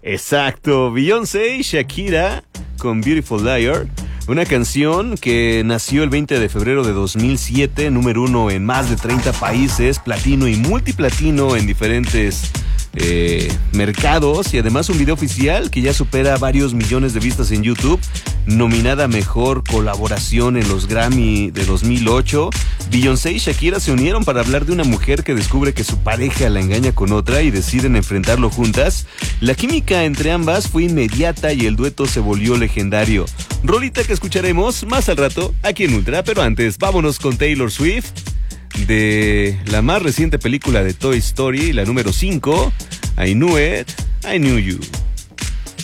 Exacto, Beyoncé y Shakira con Beautiful Liar, una canción que nació el 20 de febrero de 2007, número 1 en más de 30 países, platino y multiplatino en diferentes mercados, y además un video oficial que ya supera varios millones de vistas en YouTube, nominada a Mejor Colaboración en los Grammy de 2008. Beyoncé y Shakira se unieron para hablar de una mujer que descubre que su pareja la engaña con otra y deciden enfrentarlo juntas. La química entre ambas fue inmediata y el dueto se volvió legendario. Rolita que escucharemos más al rato aquí en Ultra, pero antes vámonos con Taylor Swift, de la más reciente película de Toy Story, la número 5, I Knew It, I Knew You.